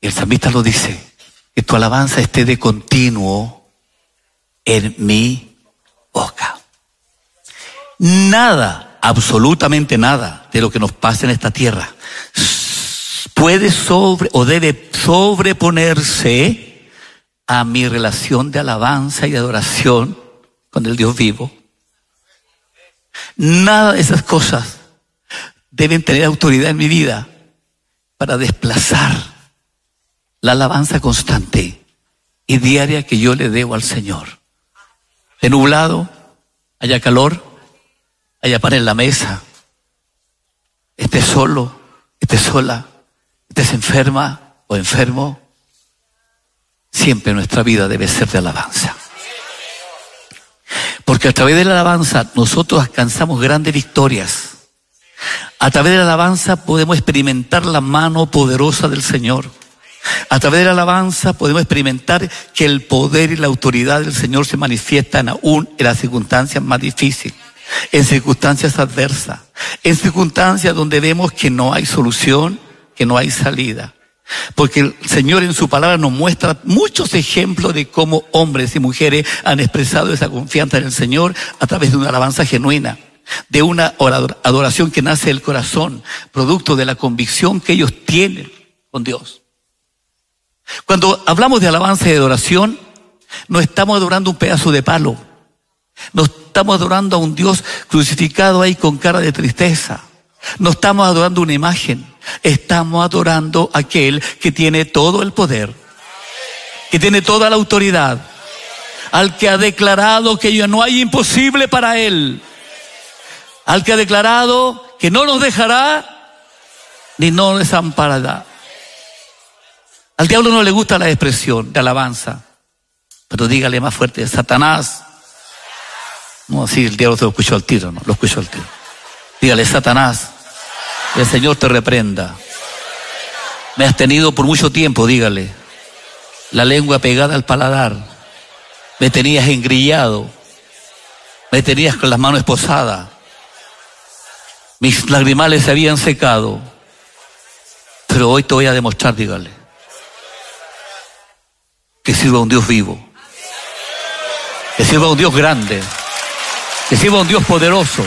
El salmista lo dice, que tu alabanza esté de continuo en mi boca. Nada, absolutamente nada de lo que nos pasa en esta tierra puede o debe sobreponerse a mi relación de alabanza y de adoración con el Dios vivo. Nada de esas cosas deben tener autoridad en mi vida para desplazar la alabanza constante y diaria que yo le debo al Señor. De nublado, haya calor, haya pan en la mesa, estés solo, estés sola, estés enferma o enfermo, siempre nuestra vida debe ser de alabanza. Porque a través de la alabanza nosotros alcanzamos grandes victorias. A través de la alabanza podemos experimentar la mano poderosa del Señor. A través de la alabanza podemos experimentar que el poder y la autoridad del Señor se manifiestan aún en las circunstancias más difíciles, en circunstancias adversas, en circunstancias donde vemos que no hay solución, que no hay salida. Porque el Señor en su palabra nos muestra muchos ejemplos de cómo hombres y mujeres han expresado esa confianza en el Señor a través de una alabanza genuina, de una adoración que nace del corazón, producto de la convicción que ellos tienen con Dios. Cuando hablamos de alabanza y de adoración, no estamos adorando un pedazo de palo, no estamos adorando a un Dios crucificado ahí con cara de tristeza, no estamos adorando una imagen, estamos adorando a aquel que tiene todo el poder, que tiene toda la autoridad, al que ha declarado que ya no hay imposible para él, al que ha declarado que no nos dejará ni nos desamparará. Al diablo no le gusta la expresión de alabanza, pero dígale más fuerte, Satanás. No, así el diablo se lo escuchó al tiro, no, lo escuchó al tiro. Dígale, Satanás, el Señor te reprenda. Me has tenido por mucho tiempo, dígale, la lengua pegada al paladar. Me tenías engrillado, me tenías con las manos esposadas. Mis lagrimales se habían secado, pero hoy te voy a demostrar, dígale, que sirva a un Dios vivo, que sirva a un Dios grande, que sirva a un Dios poderoso.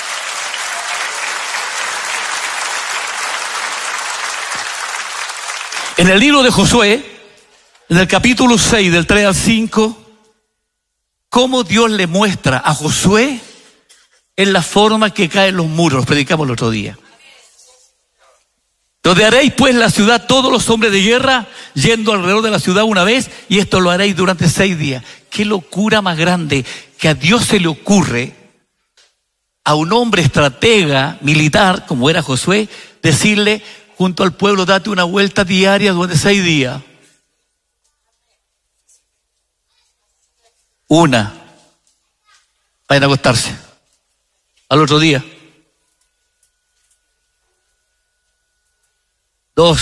En el libro de Josué, en el capítulo 6, del 3 al 5, cómo Dios le muestra a Josué en la forma que caen los muros. Los predicamos el otro día. Rodearéis pues la ciudad todos los hombres de guerra, yendo alrededor de la ciudad una vez, y esto lo haréis durante 6 días. Qué locura más grande que a Dios se le ocurre, a un hombre estratega militar como era Josué, decirle junto al pueblo, date una vuelta diaria durante 6 días. Una, vayan a acostarse. Al otro día. 2,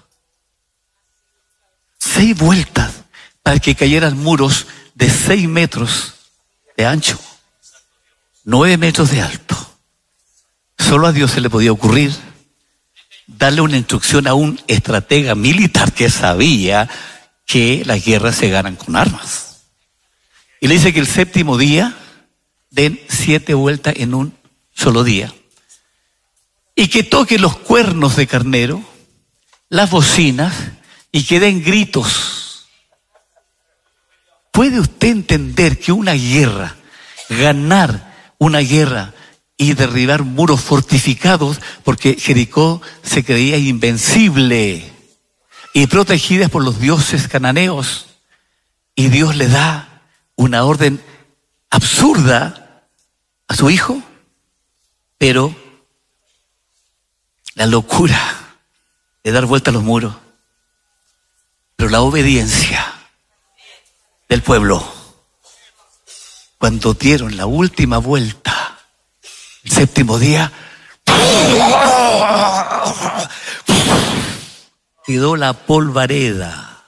6 vueltas para que cayeran muros de 6 metros de ancho, 9 metros de alto. Solo a Dios se le podía ocurrir darle una instrucción a un estratega militar que sabía que las guerras se ganan con armas. Y le dice que el 7º día den 7 vueltas en un solo día. Y que toquen los cuernos de carnero, las bocinas, y que den gritos. ¿Puede usted entender que una guerra, ganar una guerra y derribar muros fortificados, porque Jericó se creía invencible y protegida por los dioses cananeos, y Dios le da una orden absurda a su hijo? Pero la locura de dar vuelta a los muros, pero la obediencia del pueblo, cuando dieron la última vuelta, el 7º día, quedó la polvareda.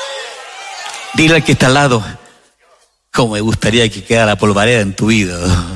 Dile al que está al lado, cómo me gustaría que quedara polvareda en tu vida.